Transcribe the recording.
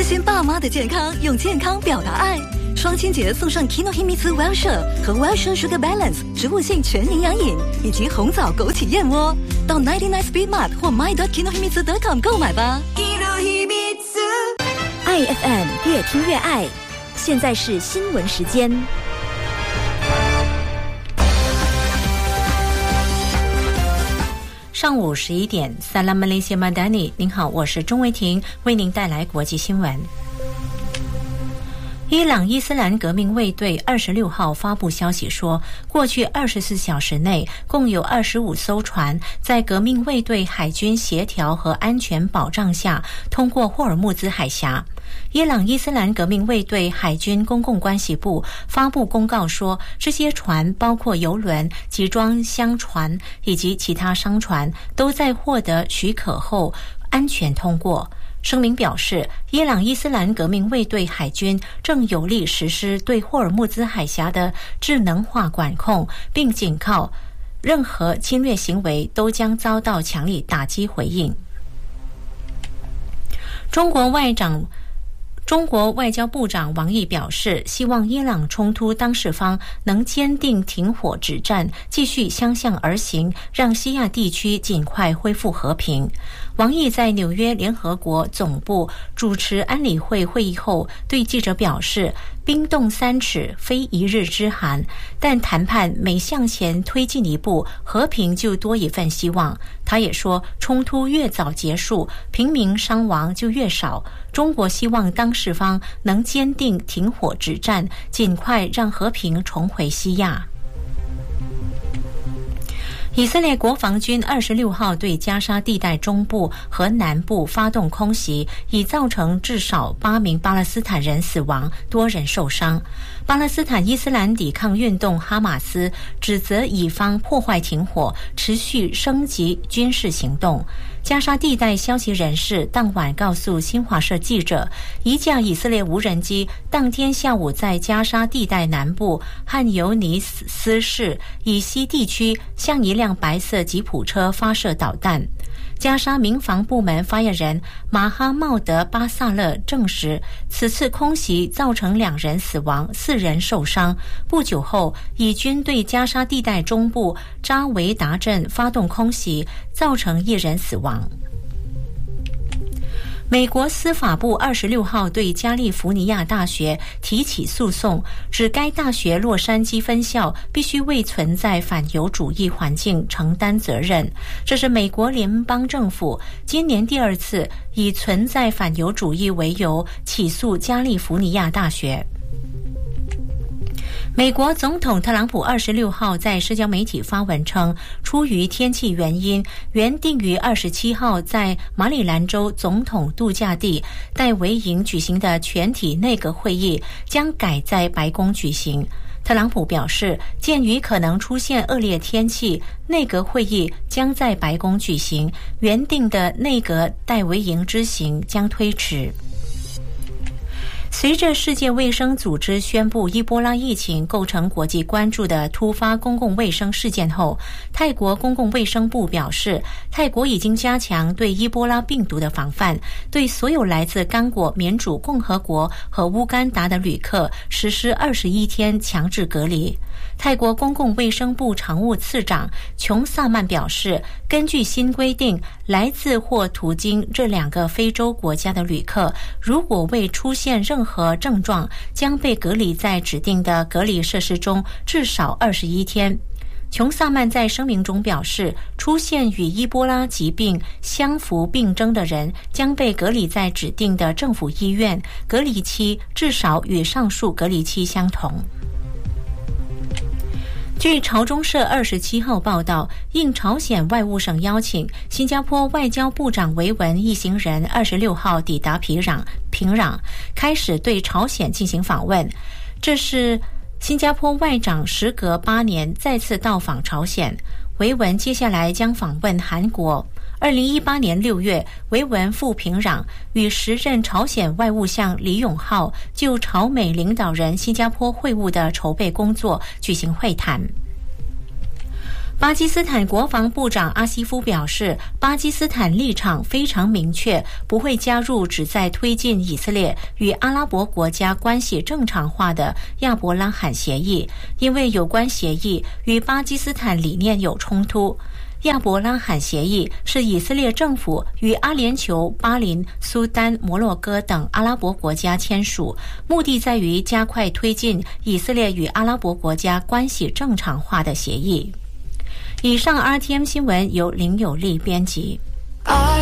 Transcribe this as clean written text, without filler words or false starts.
心爸妈的健康，用健康表达爱。双亲节送上 Kinohimitsu Wellshire 和 Wellshire Sugar Balance 植物性全营养饮，以及红枣枸杞燕窝。到99 Speed Mart 或 my.kinohimitsu.com 购买吧。 爱 FM 越听越爱。现在是新闻时间。 上午11点 Salam Malaysia Madani， 您好，我是钟维婷，为您带来国际新闻。伊朗伊斯兰革命卫队26号发布消息说，过去24小时内共有25艘船在革命卫队海军协调和安全保障下通过霍尔木兹海峡。伊朗伊斯兰革命卫队海军公共关系部发布公告说，这些船包括邮轮、集装箱船以及其他商船，都在获得许可后安全通过。声明表示，伊朗伊斯兰革命卫队海军正有力实施对霍尔木兹海峡的智能化管控，并警告任何侵略行为都将遭到强力打击回应。中国外交部长王毅表示，希望伊朗冲突当事方能坚定停火止战，继续相向而行，让西亚地区尽快恢复和平。王毅在纽约联合国总部主持安理会会议后，对记者表示，冰冻3尺非一日之寒，但谈判每向前推进一步，和平就多一份希望。他也说，冲突越早结束，平民伤亡就越少。中国希望当事方能坚定停火止战，尽快让和平重回西亚。以色列国防军26号对加沙地带中部和南部发动空袭，已造成至少8名巴勒斯坦人死亡，多人受伤。巴勒斯坦伊斯兰抵抗运动哈马斯指责以方破坏停火，持续升级军事行动。加沙地带消息人士当晚告诉新华社记者，一架以色列无人机当天下午在加沙地带南部汉尤尼斯市以西地区向一辆白色吉普车发射导弹。加沙民防部门发言人马哈茂德·巴萨勒证实，此次空袭造成2人死亡，4人受伤。不久后，以军对加沙地带中部扎维达镇发动空袭，造成1人死亡。美国司法部26号对加利福尼亚大学提起诉讼，指该大学洛杉矶分校必须为存在反犹主义环境承担责任。这是美国联邦政府今年第2次以存在反犹主义为由起诉加利福尼亚大学。美国总统特朗普26号在社交媒体发文称，出于天气原因，原定于27号在马里兰州总统度假地戴维营举行的全体内阁会议将改在白宫举行。特朗普表示，鉴于可能出现恶劣天气，内阁会议将在白宫举行，原定的内阁戴维营之行将推迟。随着世界卫生组织宣布伊波拉疫情构成国际关注的突发公共卫生事件后，泰国公共卫生部表示，泰国已经加强对伊波拉病毒的防范，对所有来自刚果民主共和国和乌干达的旅客实施21天强制隔离。泰国公共卫生部常务次长琼萨曼表示，根据新规定，来自或途经这2个非洲国家的旅客，如果未出现任何症状，将被隔离在指定的隔离设施中至少21天。琼萨曼在声明中表示，出现与伊波拉疾病相符病征的人将被隔离在指定的政府医院，隔离期至少与上述隔离期相同。据朝中社27号报道，应朝鲜外务省邀请，新加坡外交部长维文一行人26号抵达平壤，开始对朝鲜进行访问。这是新加坡外长时隔8年再次到访朝鲜。维文接下来将访问韩国。2018年6月，维文赴平壤，与时任朝鲜外务相李永浩就朝美领导人新加坡会晤的筹备工作举行会谈。 巴基斯坦国防部长阿西夫表示，巴基斯坦立场非常明确，不会加入旨在推进以色列与阿拉伯国家关系正常化的亚伯拉罕协议，因为有关协议与巴基斯坦理念有冲突。亚伯拉罕协议是以色列政府与阿联酋、巴林、苏丹、摩洛哥等阿拉伯国家签署，目的在于加快推进以色列与阿拉伯国家关系正常化的协议。以上 RTM 新闻由林有利编辑。